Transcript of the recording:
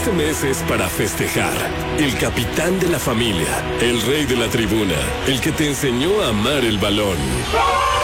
Este mes es para festejar. El capitán de la familia, el rey de la tribuna, el que te enseñó a amar el balón.